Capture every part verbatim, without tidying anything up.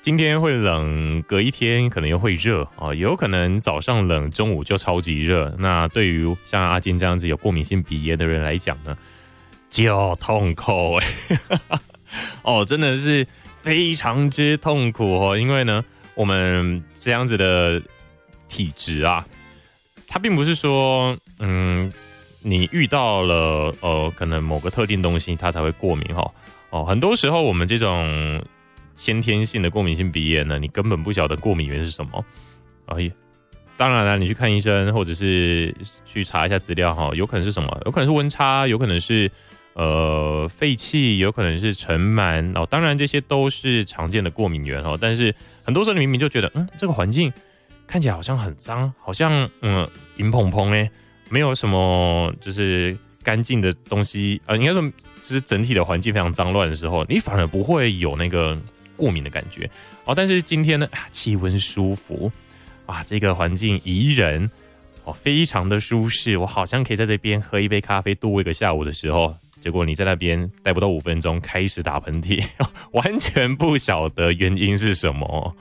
今天会冷，隔一天可能又会热啊，有可能早上冷，中午就超级热。那对于像阿金这样子有过敏性鼻炎的人来讲呢，就痛苦哦，真的是非常之痛苦哦。因为呢，我们这样子的体质啊，它并不是说，嗯，你遇到了呃，可能某个特定东西它才会过敏哈。哦，很多时候我们这种先天性的过敏性鼻炎呢，你根本不晓得过敏源是什么。啊，当然了，你去看医生或者是去查一下资料哈，有可能是什么？有可能是温差，有可能是呃废气，有可能是尘螨哦。当然这些都是常见的过敏源哦。但是很多时候你明明就觉得，嗯，这个环境看起来好像很脏，好像嗯银蓬蓬哎，没有什么就是干净的东西啊、呃，应该说就是整体的环境非常脏乱的时候，你反而不会有那个过敏的感觉哦。但是今天呢，啊，气温舒服啊，这个环境宜人哦，非常的舒适，我好像可以在这边喝一杯咖啡度过一个下午的时候，结果你在那边待不到五分钟开始打喷嚏，完全不晓得原因是什么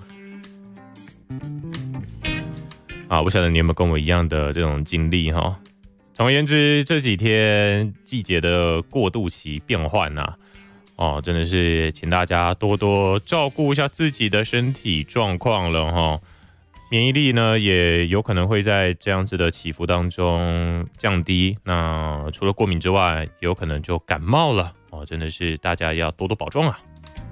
啊！不晓得你有没有跟我一样的这种经历哈？总而言之，这几天季节的过渡期变换啊，哦，真的是请大家多多照顾一下自己的身体状况了哈。免疫力呢，也有可能会在这样子的起伏当中降低。那除了过敏之外，有可能就感冒了哦，真的是大家要多多保重啊。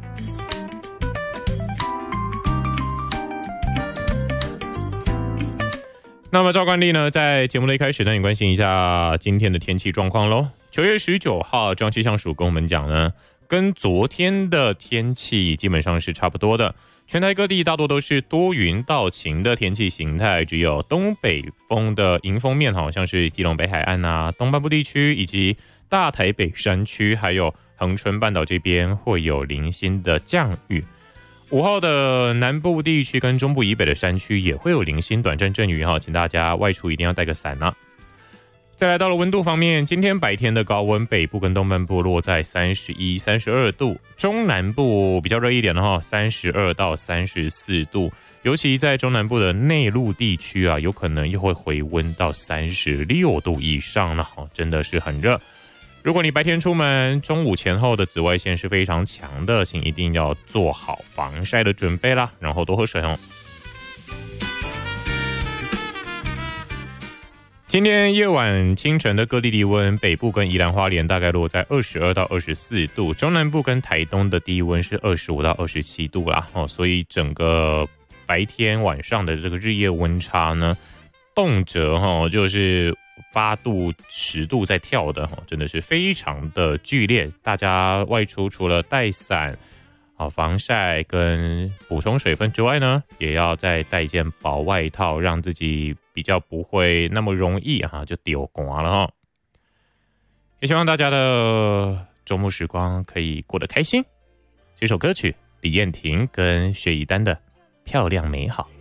那么照惯例呢，在节目的一开始呢，你关心一下今天的天气状况咯。九月十九号，中央气象署跟我们讲呢，跟昨天的天气基本上是差不多的。全台各地大多都是多云到晴的天气形态，只有东北风的迎风面，好像是基隆北海岸啊、东半部地区以及大台北山区，还有恒春半岛这边会有零星的降雨。午后的南部地区跟中部以北的山区也会有零星短暂阵雨哈，请大家外出一定要带个伞啊。再来到了温度方面，今天白天的高温，北部跟东半部落在三十一、三十二度，中南部比较热一点的哈，三十二到三十四度，尤其在中南部的内陆地区啊，有可能又会回温到三十六度以上了，真的是很热。如果你白天出门，中午前后的紫外线是非常强的，请一定要做好防晒的准备啦，然后多喝水哦。今天夜晚清晨的各地低温，北部跟宜兰花莲大概落在二十二到二十四度，中南部跟台东的低温是二十五到二十七度啦，哦，所以整个白天晚上的这个日夜温差呢，动辄哈就是八度、十度在跳的，真的是非常的剧烈。大家外出除了带伞、防晒跟补充水分之外呢，也要再带一件薄外套，让自己比较不会那么容易哈就丢光了哈。也希望大家的周末时光可以过得开心。这首歌曲李燕婷跟薛逸丹的《漂亮美好》。